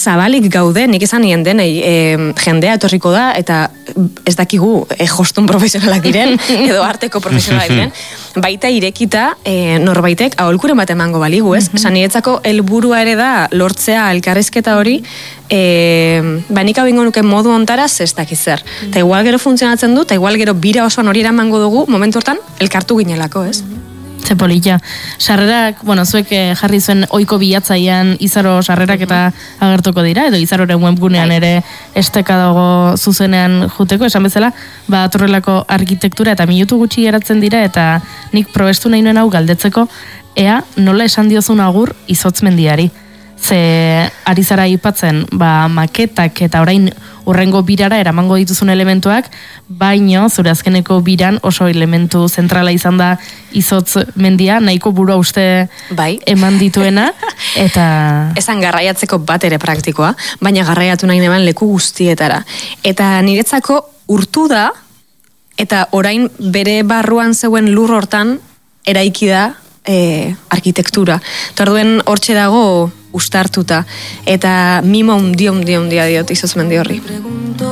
zabalik gaude, nik esan nien denei, jendea etorriko da, eta ez dakigu jostun profesionalak diren, edo arteko profesionalak diren, baita irekita norbaitek aholkuren bat emango baligu, ez? Niretzako helburua ere da lortzea elkarrizketa hori, nik hau ingo nuke modu ontara ez dakiz zer. Eta igual gero funtzionatzen du, eta igual gero bira osoan hori eramango dugu, momentu hortan, elkartu ginelako, ez? Ze polita. Sarrerak, zuek jarri zuen ohiko bilatzaian Izaro sarrerak eta agertuko dira, edo Izaroren webgunean ere esteka dago zuzenean juteko, esan bezala, atorrelako arkitektura eta minutu gutxi geratzen dira, eta nik probestu nahi nuen hau galdetzeko, ea nola esan diozun agur Izotz Mendiari. Ze ari zara aipatzen, maketak eta orain urrengo birara eramango dituzun elementuak, baino zure azkeneko biran oso elementu zentrala izan da Izotz Mendia, nahiko burua uste eman dituena, eta... Esan garraiatzeko bat ere praktikoa, baina garraiatu nahi neban leku guztietara. Eta niretzako urtu da, eta orain bere barruan zeuen lur hortan eraiki da arkitektura. Torduen hortxe dago ustartuta, eta mimo undia diot Izotz Mendi horri.